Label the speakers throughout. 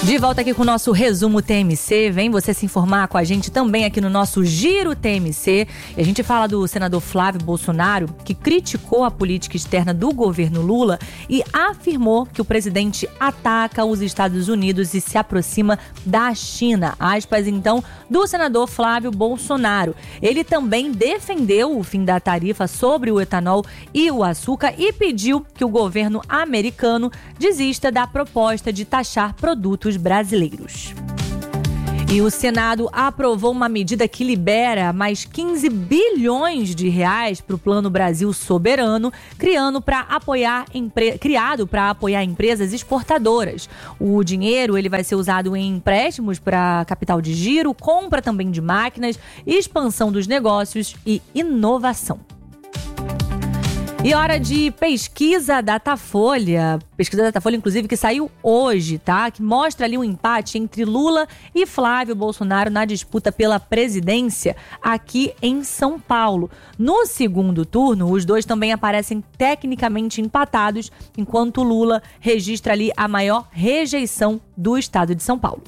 Speaker 1: De volta aqui com o nosso resumo TMC, vem você se informar com a gente também aqui no nosso Giro TMC. E a gente fala do senador Flávio Bolsonaro, que criticou a política externa do governo Lula e afirmou que o presidente ataca os Estados Unidos e se aproxima da China. Aspas, então, do senador Flávio Bolsonaro. Ele também defendeu o fim da tarifa sobre o etanol e o açúcar e pediu que o governo americano desista da proposta de taxar produtos brasileiros. E o Senado aprovou uma medida que libera mais 15 bilhões de reais para o Plano Brasil Soberano, criado para apoiar empresas exportadoras. O dinheiro ele vai ser usado em empréstimos para capital de giro, compra também de máquinas, expansão dos negócios e inovação. E hora de pesquisa Datafolha, inclusive, que saiu hoje, tá? Que mostra ali um empate entre Lula e Flávio Bolsonaro na disputa pela presidência aqui em São Paulo. No segundo turno, os dois também aparecem tecnicamente empatados, enquanto Lula registra ali a maior rejeição do estado de São Paulo.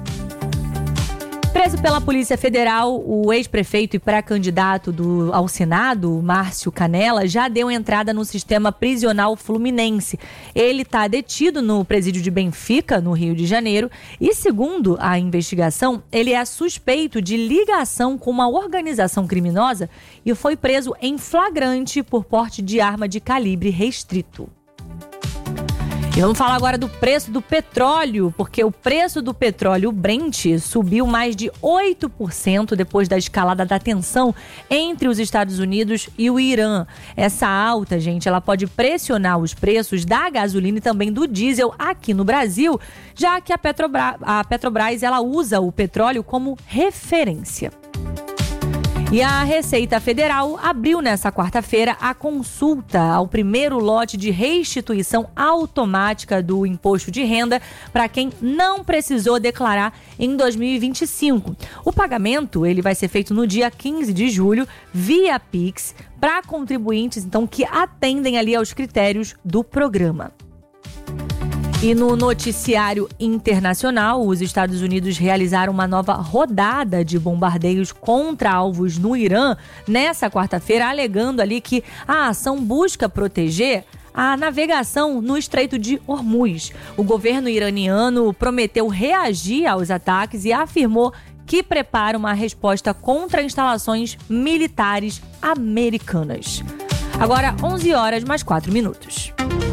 Speaker 1: Preso pela Polícia Federal, o ex-prefeito e pré-candidato ao Senado, Márcio Canela, já deu entrada no sistema prisional fluminense. Ele está detido no presídio de Benfica, no Rio de Janeiro, e, segundo a investigação, ele é suspeito de ligação com uma organização criminosa e foi preso em flagrante por porte de arma de calibre restrito. E vamos falar agora do preço do petróleo, porque o preço do petróleo Brent subiu mais de 8% depois da escalada da tensão entre os Estados Unidos e o Irã. Essa alta, gente, ela pode pressionar os preços da gasolina e também do diesel aqui no Brasil, já que a Petrobras ela usa o petróleo como referência. E a Receita Federal abriu nesta quarta-feira a consulta ao primeiro lote de restituição automática do imposto de renda para quem não precisou declarar em 2025. O pagamento ele vai ser feito no dia 15 de julho via Pix para contribuintes então, que atendem ali aos critérios do programa. E no noticiário internacional, os Estados Unidos realizaram uma nova rodada de bombardeios contra alvos no Irã nessa quarta-feira, alegando ali que a ação busca proteger a navegação no Estreito de Hormuz. O governo iraniano prometeu reagir aos ataques e afirmou que prepara uma resposta contra instalações militares americanas. Agora, 11 horas mais 4 minutos.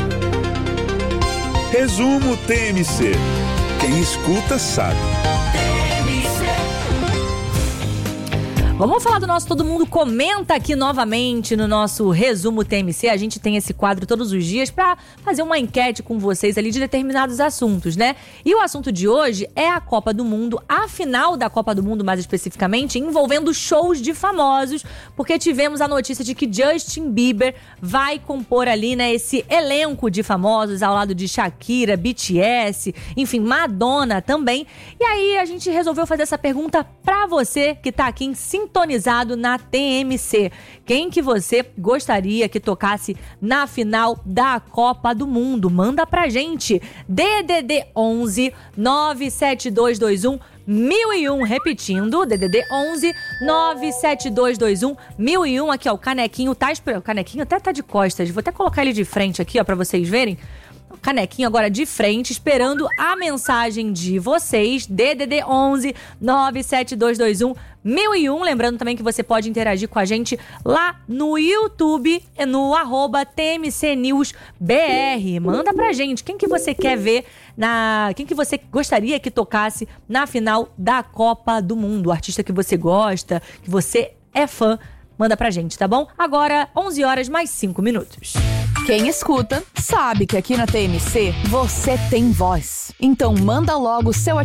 Speaker 2: Resumo TMC. Quem escuta sabe.
Speaker 1: Vamos falar do nosso Todo Mundo Comenta aqui novamente no nosso Resumo TMC. A gente tem esse quadro todos os dias para fazer uma enquete com vocês ali de determinados assuntos, né? E o assunto de hoje é a Copa do Mundo, a final da Copa do Mundo mais especificamente, envolvendo shows de famosos, porque tivemos a notícia de que Justin Bieber vai compor ali, né, esse elenco de famosos ao lado de Shakira, BTS, enfim, Madonna também. E aí a gente resolveu fazer essa pergunta para você que tá aqui em sintonizado na TMC. Quem que você gostaria que tocasse na final da Copa do Mundo? Manda pra gente. DDD 11 97221 1001, repetindo, DDD 11 97221 1001. Aqui, ó, o canequinho tá esperando. O canequinho até tá de costas. Vou até colocar ele de frente aqui, ó, pra vocês verem. O canequinho agora de frente, esperando a mensagem de vocês. DDD 11 97221 1001. Lembrando também que você pode interagir com a gente lá no YouTube, no @TMCNewsBR. Manda pra gente quem que você quer ver, quem que você gostaria que tocasse na final da Copa do Mundo. O artista que você gosta, que você é fã, manda pra gente, tá bom? Agora, 11 horas mais 5 minutos.
Speaker 3: Quem escuta sabe que aqui na TMC você tem voz. Então manda logo o seu